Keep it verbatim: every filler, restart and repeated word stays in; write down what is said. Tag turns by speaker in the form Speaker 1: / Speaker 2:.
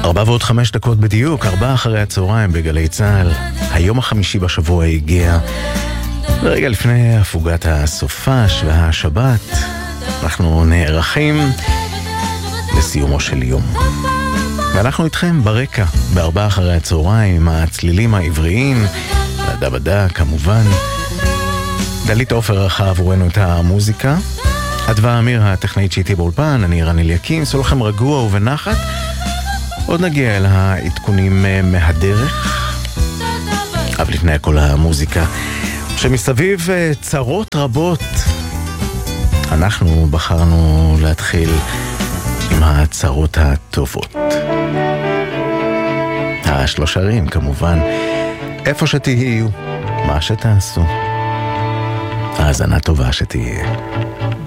Speaker 1: ארבע ועוד חמש דקות בדיוק, ארבע אחרי הצהריים בגלי צהל. היום החמישי בשבוע הגיע, ורגע לפני הפוגת הסופש והשבת, אנחנו נערכים לסיומו של יום. ואנחנו איתכם ברקע, בארבע אחרי הצהריים, עם הצלילים העבריים, לדבדה כמובן. דלית עופר ערכה עבורנו את המוזיקה. אדווה אמיר הטכנאית שאיתי באולפן, אני רן אליקים, סול לכם רגוע ובנחת. עוד נגיע אל העדכונים מהדרך, אבל לפני הכל המוזיקה שמסביב צרות רבות. אנחנו בחרנו להתחיל עם הצרות הטובות, השלושרים כמובן. איפה שתהיו, מה שתעשו, האזנה טובה שתהיה.